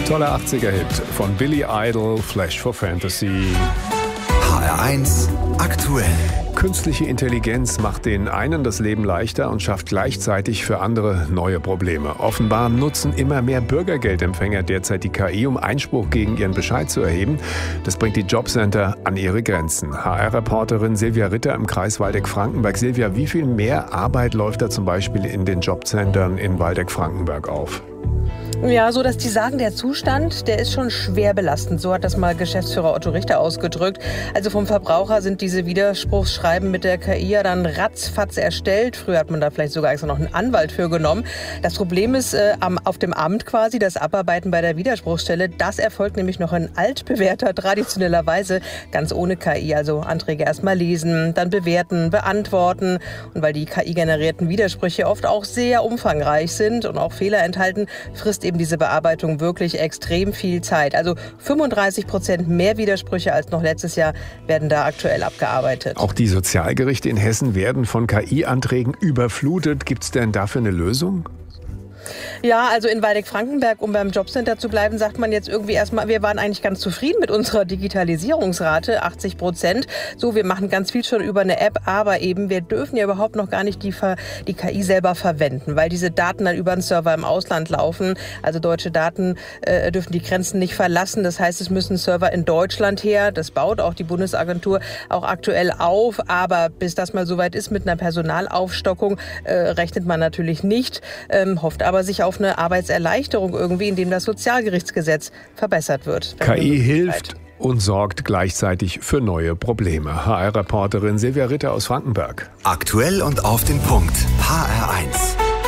Toller 80er-Hit von Billy Idol, Flash for Fantasy. HR1 aktuell. Künstliche Intelligenz macht den einen das Leben leichter und schafft gleichzeitig für andere neue Probleme. Offenbar nutzen immer mehr Bürgergeldempfänger derzeit die KI, um Einspruch gegen ihren Bescheid zu erheben. Das bringt die Jobcenter an ihre Grenzen. HR-Reporterin Silvia Ritter im Kreis Waldeck-Frankenberg. Silvia, wie viel mehr Arbeit läuft da zum Beispiel in den Jobcentern in Waldeck-Frankenberg auf? Ja, so dass die sagen, der Zustand, der ist schon schwer belastend. So hat das mal Geschäftsführer Otto Richter ausgedrückt. Also vom Verbraucher sind diese Widerspruchsschreiben mit der KI ja dann ratzfatz erstellt. Früher hat man da vielleicht sogar extra noch einen Anwalt für genommen. Das Problem ist auf dem Amt quasi, das Abarbeiten bei der Widerspruchsstelle, das erfolgt nämlich noch in altbewährter, traditioneller Weise, ganz ohne KI. Also Anträge erstmal lesen, dann bewerten, beantworten. Und weil die KI-generierten Widersprüche oft auch sehr umfangreich sind und auch Fehler enthalten, frisst eben diese Bearbeitung wirklich extrem viel Zeit. Also 35% mehr Widersprüche als noch letztes Jahr werden da aktuell abgearbeitet. Auch die Sozialgerichte in Hessen werden von KI-Anträgen überflutet. Gibt es denn dafür eine Lösung? Ja, also in Waldeck-Frankenberg, um beim Jobcenter zu bleiben, sagt man jetzt irgendwie erstmal, wir waren eigentlich ganz zufrieden mit unserer Digitalisierungsrate, 80%. So, wir machen ganz viel schon über eine App, aber eben, wir dürfen ja überhaupt noch gar nicht die KI selber verwenden, weil diese Daten dann über einen Server im Ausland laufen. Also deutsche Daten dürfen die Grenzen nicht verlassen. Das heißt, es müssen Server in Deutschland her. Das baut auch die Bundesagentur auch aktuell auf. Aber bis das mal soweit ist mit einer Personalaufstockung, rechnet man natürlich nicht, hofft aber sich auf eine Arbeitserleichterung irgendwie, indem das Sozialgerichtsgesetz verbessert wird. KI hilft und sorgt gleichzeitig für neue Probleme. HR-Reporterin Silvia Ritter aus Frankenberg. Aktuell und auf den Punkt. HR1.